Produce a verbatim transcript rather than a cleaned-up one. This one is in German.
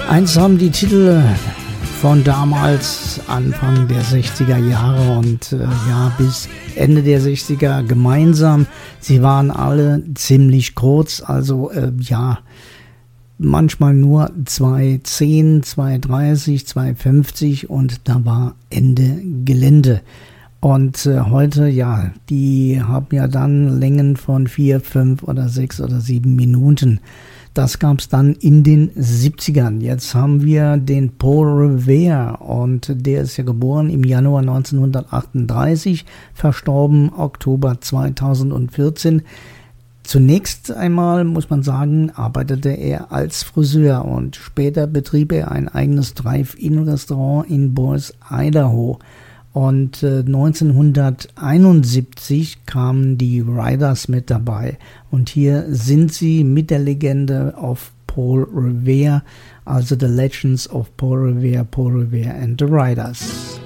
Eins haben die Titel von damals, Anfang der sechziger Jahre und äh, ja, bis Ende der sechziger gemeinsam. Sie waren alle ziemlich kurz, also äh, ja, manchmal nur zwei zehn, zwei dreißig, zwei fünfzig und da war Ende Gelände. Und äh, heute, ja, die haben ja dann Längen von vier, fünf oder sechs oder sieben Minuten. Das gab es dann in den siebzigern. Jetzt haben wir den Paul Revere und der ist ja geboren im Januar neunzehnhundertachtunddreißig, verstorben Oktober zweitausendvierzehn. Zunächst einmal, muss man sagen, arbeitete er als Friseur und später betrieb er ein eigenes Drive-In-Restaurant in Boise, Idaho. Und äh, neunzehnhunderteinundsiebzig kamen die Riders mit dabei. Und hier sind sie mit der Legende of Paul Revere, also The Legends of Paul Revere, Paul Revere and the Riders.